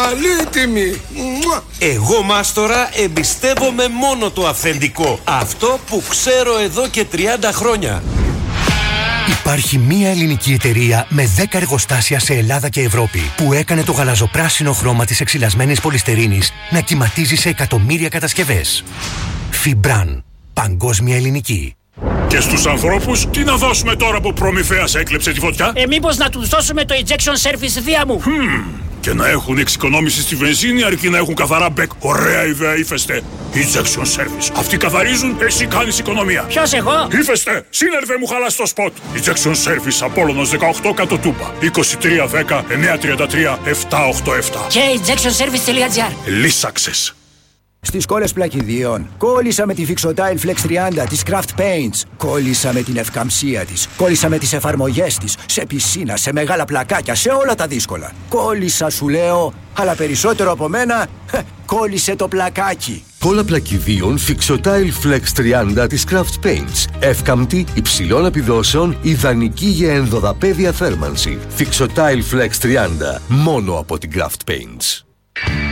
Καλή τιμή. Εγώ, Μάστορα, εμπιστεύομαι μόνο το αυθεντικό. Αυτό που ξέρω εδώ και 30 χρόνια. Υπάρχει μία ελληνική εταιρεία με 10 εργοστάσια σε Ελλάδα και Ευρώπη που έκανε το γαλαζοπράσινο χρώμα της εξυλασμένης πολυστερίνης να κυματίζει σε εκατομμύρια κατασκευές. Φιμπράν. Παγκόσμια ελληνική. Και στους ανθρώπους, τι να δώσουμε τώρα που Προμηθέας έκλεψε τη φωτιά? Μήπως να τους δώσουμε το injection service δία μου? Και να έχουν εξοικονόμηση στη βενζίνη αρκεί να έχουν καθαρά μπεκ. Ωραία ιδέα, Ύφεστε. Injection service. Αυτοί καθαρίζουν, εσύ κάνεις οικονομία. Ποιος, εγώ? Ύφεστε, σύνερβε μου χαλάς το σποτ. Injection service, Απόλλωνος 18 κάτω Τούμπα. 2310 933 787. Και injectionservice.gr. Λύσαξες. Στις κόλλες πλακιδίων κόλλησα με τη Fixotile Flex 30 της Craft Paints. Κόλλησα με την ευκαμψία της. Κόλλησα με τις εφαρμογές της. Σε πισίνα, σε μεγάλα πλακάκια, σε όλα τα δύσκολα. Κόλλησα, σου λέω, αλλά περισσότερο από μένα κόλλησε το πλακάκι. Κόλλα πλακιδίων Fixotile Flex 30 της Craft Paints. Εύκαμπτη, υψηλών επιδόσεων, ιδανική για ενδοδαπέδια θέρμανση. Fixotile Flex 30. Μόνο από την Craft Paints.